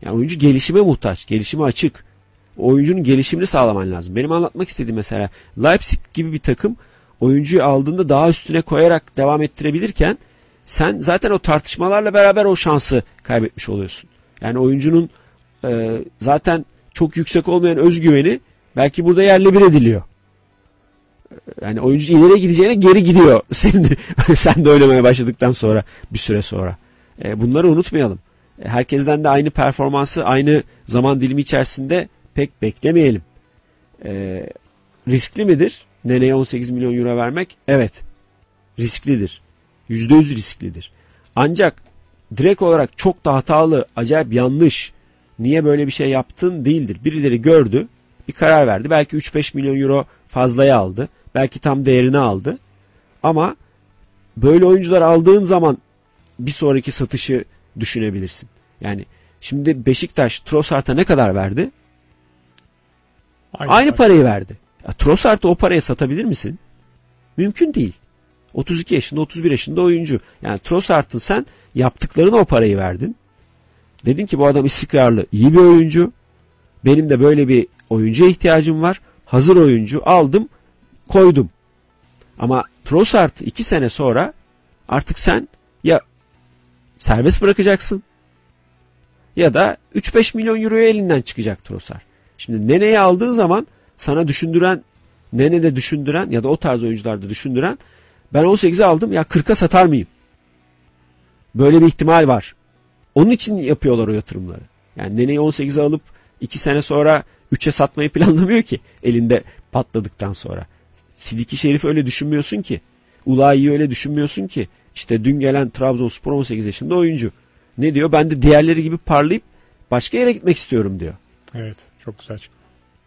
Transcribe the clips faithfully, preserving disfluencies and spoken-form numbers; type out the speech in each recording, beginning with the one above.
Yani oyuncu gelişime muhtaç, gelişime açık. O oyuncunun gelişimini sağlaman lazım. Benim anlatmak istediğim mesela Leipzig gibi bir takım oyuncuyu aldığında daha üstüne koyarak devam ettirebilirken sen zaten o tartışmalarla beraber o şansı kaybetmiş oluyorsun. Yani oyuncunun e, zaten çok yüksek olmayan özgüveni belki burada yerle bir ediliyor. Yani oyuncu ileriye gideceğine geri gidiyor. Sen de, sen de oynamaya başladıktan sonra bir süre sonra. E, bunları unutmayalım. E, herkesten de aynı performansı aynı zaman dilimi içerisinde pek beklemeyelim. E, riskli midir? Nene'ye on sekiz milyon euro vermek? Evet. Risklidir. yüzde yüz risklidir. Ancak direkt olarak çok da hatalı, acayip yanlış, niye böyle bir şey yaptın değildir. Birileri gördü, bir karar verdi. Belki üç beş milyon euro fazlaya aldı. Belki tam değerini aldı. Ama böyle oyuncular aldığın zaman bir sonraki satışı düşünebilirsin. Yani şimdi Beşiktaş Trossard'a ne kadar verdi? Aynı, Aynı parayı verdi. Ya, Trossard'ı o paraya satabilir misin? Mümkün değil. otuz iki yaşında, otuz bir yaşında oyuncu. Yani Trossard'ın sen yaptıklarına o parayı verdin. Dedin ki bu adam istikrarlı, iyi bir oyuncu. Benim de böyle bir oyuncuya ihtiyacım var. Hazır oyuncu aldım, koydum. Ama Trossard iki sene sonra artık sen ya serbest bırakacaksın ya da üç beş milyon euroya elinden çıkacak Trossard. Şimdi Nene'yi aldığın zaman sana düşündüren, Nene'de düşündüren ya da o tarz oyuncularda düşündüren, ben on sekize aldım ya kırka satar mıyım? Böyle bir ihtimal var. Onun için yapıyorlar o yatırımları. Yani Nene'yi on sekize alıp iki sene sonra üçe satmayı planlamıyor ki elinde patladıktan sonra. Sidiki Şerif öyle düşünmüyorsun ki. Ulayi'yi öyle düşünmüyorsun ki. İşte dün gelen Trabzonspor on sekiz yaşında oyuncu. Ne diyor? Ben de diğerleri gibi parlayıp başka yere gitmek istiyorum diyor. Evet, çok güzel çıkıyor.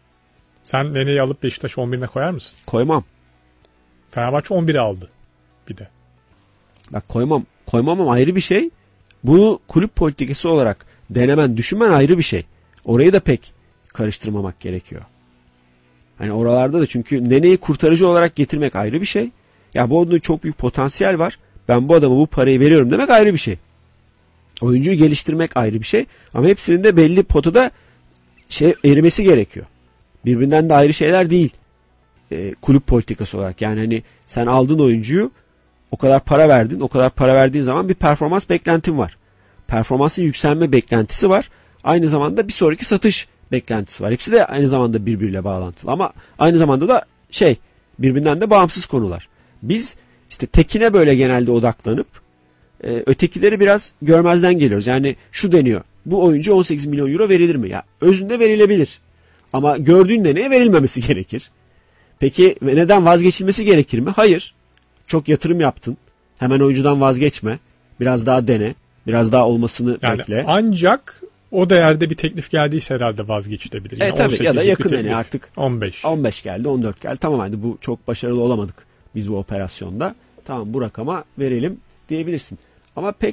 Sen Nene'yi alıp Beşiktaş on birine koyar mısın? Koymam. Fenerbahçe on bire aldı bir de. Bak koymam. Koymamam ayrı bir şey. Bunu kulüp politikası olarak denemen, düşünmen ayrı bir şey. Orayı da pek karıştırmamak gerekiyor. Hani oralarda da çünkü Nene'yi kurtarıcı olarak getirmek ayrı bir şey. Ya bu adamda çok büyük potansiyel var. Ben bu adama bu parayı veriyorum demek ayrı bir şey. Oyuncuyu geliştirmek ayrı bir şey. Ama hepsinin de belli potada şey erimesi gerekiyor. Birbirinden de ayrı şeyler değil. E, kulüp politikası olarak. Yani hani sen aldın oyuncuyu, o kadar para verdin. O kadar para verdiğin zaman bir performans beklentin var. Performansın yükselme beklentisi var. Aynı zamanda bir sonraki satış beklentisi var. Hepsi de aynı zamanda birbiriyle bağlantılı. Ama aynı zamanda da şey, birbirinden de bağımsız konular. Biz işte tekine böyle genelde odaklanıp e, ötekileri biraz görmezden geliyoruz. Yani şu deniyor. Bu oyuncu on sekiz milyon euro verilir mi? Ya özünde verilebilir. Ama gördüğün neye verilmemesi gerekir. Peki neden vazgeçilmesi gerekir mi? Hayır. Çok yatırım yaptın. Hemen oyuncudan vazgeçme. Biraz daha dene. Biraz daha olmasını yani bekle. Ancak o değerde bir teklif geldiyse herhalde vazgeçilebilir. Yani e tabii ya da yakın yani artık on beş. on beş geldi, on dört geldi. Tamam hadi bu çok başarılı olamadık biz bu operasyonda. Tamam bu rakama verelim diyebilirsin. Ama pek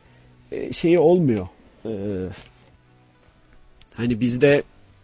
e, şeyi olmuyor. Ee, hani bizde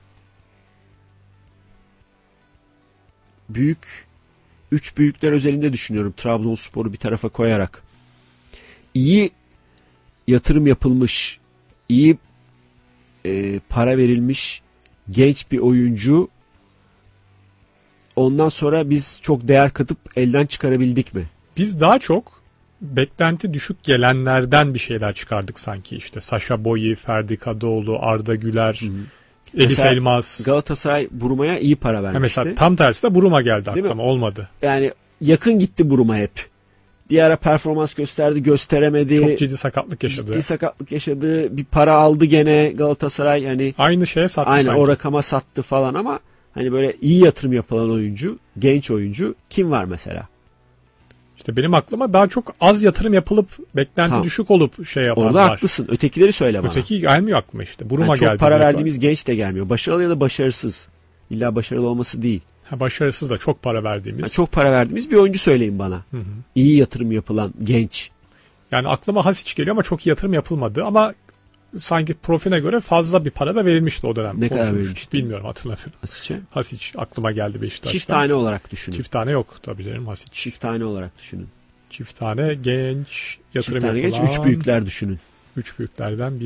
büyük üç büyükler özelinde düşünüyorum. Trabzonspor'u bir tarafa koyarak. İyi yatırım yapılmış, iyi e, para verilmiş genç bir oyuncu, ondan sonra biz çok değer katıp elden çıkarabildik mi? Biz daha çok beklenti düşük gelenlerden bir şeyler çıkardık sanki. İşte Sacha Boey, Ferdi Kadıoğlu, Arda Güler, Hı-hı. Elif mesela Elmas. Galatasaray Buruma'ya iyi para vermişti. Ha mesela tam tersi de Buruma geldi aklıma, olmadı. Yani yakın gitti Buruma hep. Bir ara performans gösterdi, gösteremedi. Çok ciddi sakatlık yaşadı. Ciddi sakatlık yaşadı. Bir para aldı gene Galatasaray. Yani aynı şeye sattı aynı sanki. O rakama sattı falan ama hani böyle iyi yatırım yapılan oyuncu, genç oyuncu kim var mesela? İşte benim aklıma daha çok az yatırım yapılıp beklenti tamam. düşük olup şey yapanlar. Orada haklısın. Ötekileri söyle bana. Öteki gelmiyor aklıma işte. Buruma yani geldi. Çok para verdiğimiz var. Genç de gelmiyor. Başarılı ya da başarısız. İlla başarılı olması değil. Ha, başarısız da çok para verdiğimiz. Ha, çok para verdiğimiz bir oyuncu söyleyin bana. Hı hı. İyi yatırım yapılan genç. Yani aklıma Hasic geliyor ama çok iyi yatırım yapılmadı ama sanki profiline göre fazla bir para da verilmişti o dönem. Ne kadar verilmişti? Bilmiyorum, hatırlamıyorum. Hasic'e? Hasic aklıma geldi Beşiktaş'tan. Çift tane olarak düşünün. Çift tane yok tabii canım Hasic. Çift tane olarak düşünün. Çift tane genç yatırım Çift tane yapılan. genç, üç büyükler düşünün. Üç büyüklerden bir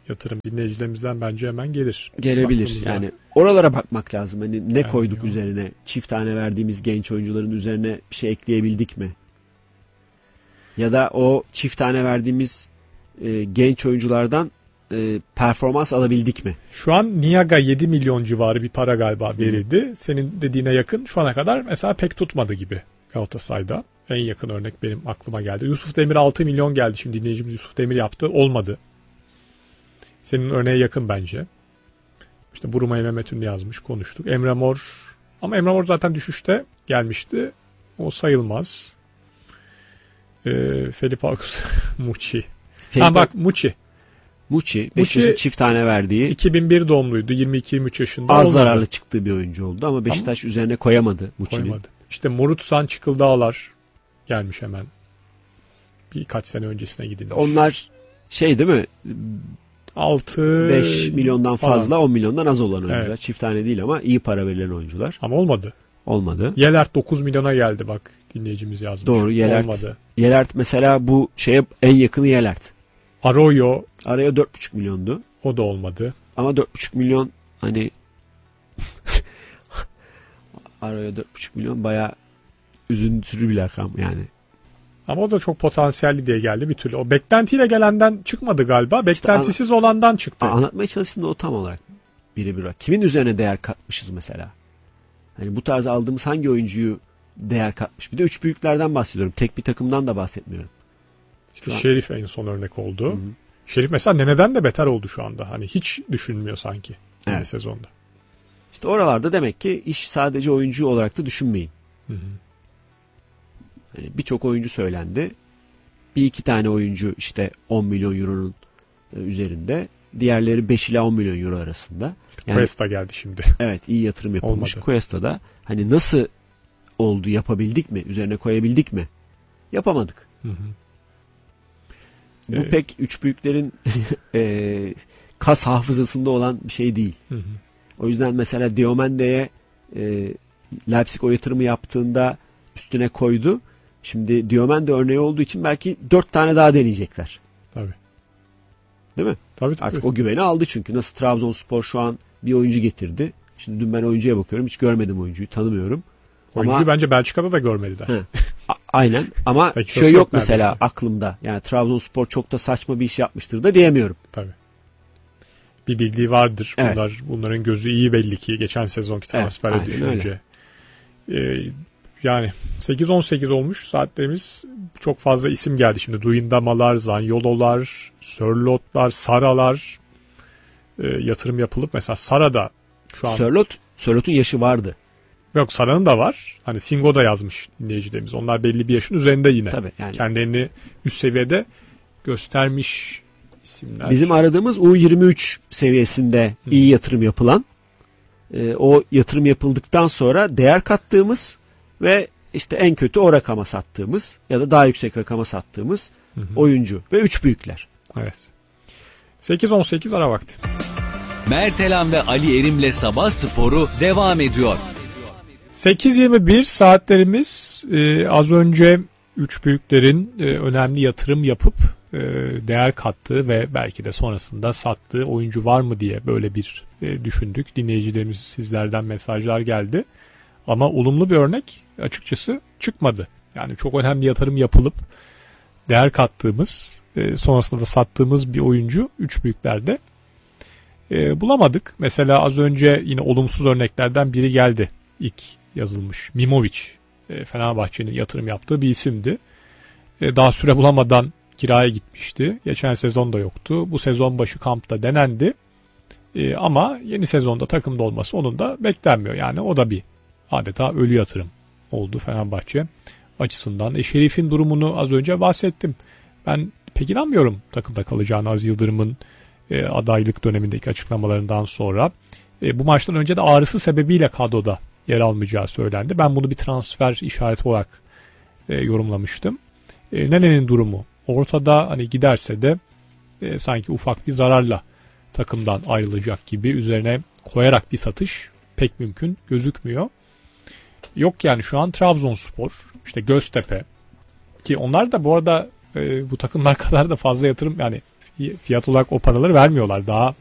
yatırım dinleyicilerimizden bence hemen gelir. Gelebilir. Yani oralara bakmak lazım. Hani ne yani koyduk yok. üzerine? Çift tane verdiğimiz genç oyuncuların üzerine bir şey ekleyebildik mi? Ya da o çift tane verdiğimiz e, genç oyunculardan e, performans alabildik mi? Şu an Niaga yedi milyon civarı bir para galiba verildi. Hmm. Senin dediğine yakın şu ana kadar mesela pek tutmadı gibi Galatasaray'da. En yakın örnek benim aklıma geldi. Yusuf Demir altı milyon geldi. Şimdi dinleyicimiz Yusuf Demir yaptı. Olmadı. Senin örneğe yakın bence. İşte Buruma'ya Mehmet Ünlü yazmış. Konuştuk. Emre Mor. Ama Emre Mor zaten düşüşte gelmişti. O sayılmaz. Ee, Felipe Alkus. Muçi. Felipe... Ha bak Muçi. Muçi. Beşiktaş'ın çift tane verdiği. iki bin bir doğumluydu. yirmi iki yirmi üç yaşında. Az olmadı. zararlı çıktığı bir oyuncu oldu ama Beşiktaş ama üzerine koyamadı Muçi'nin. Koymadı. İşte Morutsan Çıkıldağlar gelmiş hemen. Birkaç sene öncesine gidilmiş. Onlar şey değil mi? altı beş milyondan falan. Fazla on milyondan az olan oyuncular. Evet. Çift tane değil ama iyi para verilen oyuncular. Ama olmadı. Olmadı. Yelert dokuz milyona geldi bak dinleyicimiz yazmış. Doğru Yelert. Olmadı. Yelert mesela bu şeye en yakını Yelert. Arroyo. Araya dört buçuk milyondu. O da olmadı. Ama dört buçuk milyon hani Araya dört buçuk milyon bayağı üzüntülü bir rakam yani. Ama o da çok potansiyelli diye geldi bir türlü. O beklentiyle gelenden çıkmadı galiba. Beklentisiz işte an- olandan çıktı. Anlatmaya çalıştığında o tam olarak birebir. Kimin üzerine değer katmışız mesela? Hani bu tarz aldığımız hangi oyuncuyu değer katmış? Bir de üç büyüklerden bahsediyorum. Tek bir takımdan da bahsetmiyorum. İşte Şerif en son örnek oldu. Hı-hı. Şerif mesela Nene'den de beter oldu şu anda. Hani hiç düşünmüyor sanki. Evet. Sezonda. İşte oralarda demek ki iş sadece oyuncu olarak da düşünmeyin. Hı hı. Yani birçok oyuncu söylendi. Bir iki tane oyuncu işte on milyon euronun üzerinde. Diğerleri beş ila on milyon euro arasında. Yani, Cuesta geldi şimdi. Evet, iyi yatırım yapılmış. Cuesta'da hani nasıl oldu, yapabildik mi? Üzerine koyabildik mi? Yapamadık. Hı hı. Bu ee, pek üç büyüklerin e, kas hafızasında olan bir şey değil. Hı hı. O yüzden mesela Diomende'ye e, Leipzig o yatırımı yaptığında üstüne koydu. Şimdi Diomende örneği olduğu için belki dört tane daha deneyecekler. Tabii. Değil mi? Tabii tabii. Artık o güveni aldı çünkü. Nasıl Trabzonspor şu an bir oyuncu getirdi. Şimdi dün ben oyuncuya bakıyorum. Hiç görmedim oyuncuyu. Tanımıyorum. Oyuncuyu ama, bence Belçika'da da görmediler. He, a- aynen. Ama şöyle yok, yok mesela neredeyse aklımda. Yani Trabzonspor çok da saçma bir iş yapmıştır da diyemiyorum. Tabii. Bir bildiği vardır. Evet. Bunlar bunların gözü iyi belli ki geçen sezonki transfere evet, düşünce. Ee, yani sekiz on sekiz olmuş saatlerimiz. Çok fazla isim geldi şimdi. Duyindamalar, Zanyololar, Sörlotlar, Saralar e, yatırım yapılıp mesela Sara'da şu an. Sörlot, Sörlot'un yaşı vardı. Yok, Sara'nın da var. Hani Singo da yazmış dinleyicilerimiz. Onlar belli bir yaşın üzerinde yine. Tabii yani. Kendilerini üst seviyede göstermiş isimler. Bizim aradığımız U yirmi üç seviyesinde Hı. iyi yatırım yapılan, e, o yatırım yapıldıktan sonra değer kattığımız ve işte en kötü o rakama sattığımız ya da daha yüksek rakama sattığımız Hı. oyuncu ve üç büyükler. Evet. sekiz on sekiz ara vakti. Mertelan ve Ali Erim'le Sabah Sporu devam ediyor. sekiz yirmi bir saatlerimiz. Ee, az önce üç büyüklerin e, önemli yatırım yapıp e, değer kattığı ve belki de sonrasında sattığı oyuncu var mı diye böyle bir e, düşündük. Dinleyicilerimiz sizlerden mesajlar geldi. Ama olumlu bir örnek açıkçası çıkmadı. Yani çok önemli yatırım yapılıp değer kattığımız, e, sonrasında da sattığımız bir oyuncu üç büyüklerde e, bulamadık. Mesela az önce yine olumsuz örneklerden biri geldi. İlk yazılmış. Mimovic, e, Fenerbahçe'nin yatırım yaptığı bir isimdi. E, daha süre bulamadan kiraya gitmişti. Geçen sezon da yoktu. Bu sezon başı kampta denendi. E, ama yeni sezonda takımda olması onun da beklenmiyor. Yani o da bir adeta ölü yatırım oldu Fenerbahçe açısından. E, Şerif'in durumunu az önce bahsettim. Ben pek inanmıyorum takımda kalacağını Aziz Yıldırım'ın e, adaylık dönemindeki açıklamalarından sonra. E, bu maçtan önce de ağrısı sebebiyle kadroda yer almayacağı söylendi. Ben bunu bir transfer işareti olarak e, yorumlamıştım. E, Nene'nin durumu ortada, hani giderse de e, sanki ufak bir zararla takımdan ayrılacak gibi, üzerine koyarak bir satış pek mümkün gözükmüyor. Yok yani şu an Trabzonspor, işte Göztepe, ki onlar da bu arada e, bu takımlar kadar da fazla yatırım, yani fiyat olarak o paraları vermiyorlar. Daha